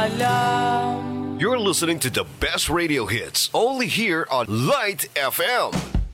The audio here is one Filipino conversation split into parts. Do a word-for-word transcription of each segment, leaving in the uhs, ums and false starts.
alam. You're listening to the best radio hits only here on Light F M.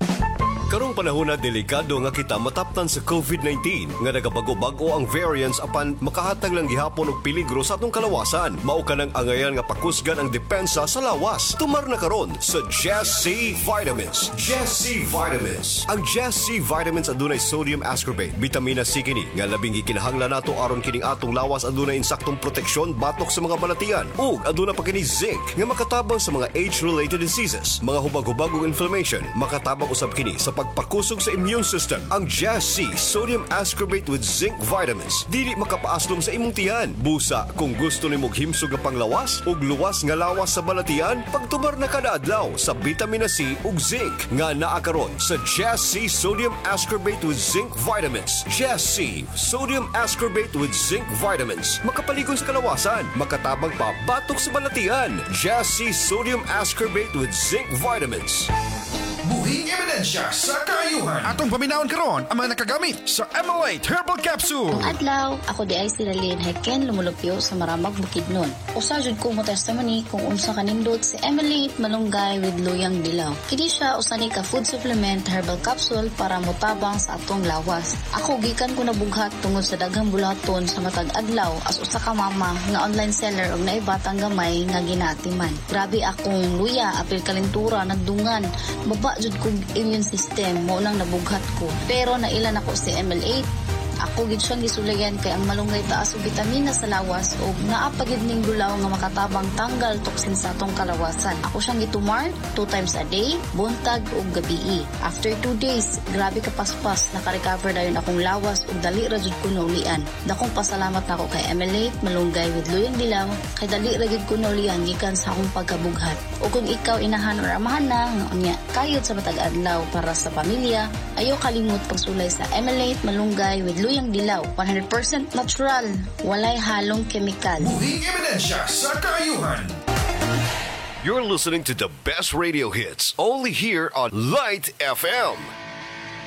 Karong panahon na delikado nga kita mataptan sa COVID nineteen nga nagabago-bago ang variants apan makahatag lang gihapon og peligro sa atong kalawasan. Mao kanang angayan nga pakusgan ang depensa sa lawas. Tumar na karon sa Just C Vitamins. Just C Vitamins. Ang Just C Vitamins adunay sodium ascorbate, vitamina C kini nga labing gikinahanglan nato aron kining atong lawas adunay insaktong proteksyon batok sa mga balatian. Ug aduna pa kini zinc nga makatabang sa mga age-related diseases, mga hubag-hubag ug inflammation. Makatabang usab kini sa pagpakusog sa immune system. Ang Just C Sodium Ascorbate with Zinc Vitamins dili makapaaslom sa imong tiyan. Busa kung gusto nimo himsog nga panglawas ug luwas nga lawas sa balatian, pagtumar na kada adlaw sa vitamina C ug zinc nga naa karon sa Just C Sodium Ascorbate with Zinc Vitamins. Just C Sodium Ascorbate with Zinc Vitamins. Makapaligon sa kalawasan, makatabang pa batok sa balatian. Just C Sodium Ascorbate with Zinc Vitamins. Buhing ebidensya sa kaayuhan. Atong paminawon karon ang mga nakagamit sa Emulate Herbal Capsule. Ang adlaw, ako di ay sinalin heken lumulupyo sa maramag bukidnon. Usa jud ko mo testimony kung unsa kanindot si Emulate Malunggay with Luyang Dilaw. Kini siya usa ni ka food supplement herbal capsule para motabang sa atong lawas. Ako gikan ko nabughat tungod sa daghang bulaton sa matag adlaw as usa ka mama nga online seller og naay batang gamay nga ginatiman. Grabe akong luya apil kalentura nagdungan. Baba jud kong immune system mo nang nabughat ko. Pero nailan ako si M L eight. Ako gid siyang gisulayan kay ang malunggay taas og bitamina sa lawas ug naa pa gid ning dulaw nga makatabang tanggal toksin sa atong kalawasan. Ako siyang gitumar two times a day, buntag ug gabii. After two days, grabe ka paspas naka-recover dayon akong lawas ug dali ra jud ko naulian. Dakong pasalamat nako kay M L eight Malunggay with Luyang Dilaw kay dali ra gid ko naulian gikan sa akong pagkabughat. O kung ikaw inahan or amahan na nga unya kayod sa matag adlaw para sa pamilya, ayo kalimot pagsulay sa M L eight Malunggay with Luyang Dilaw, one hundred percent natural, walay halong kemikal. Buhing ebidensya sa kaayuhan. You're listening to the best radio hits only here on Light F M.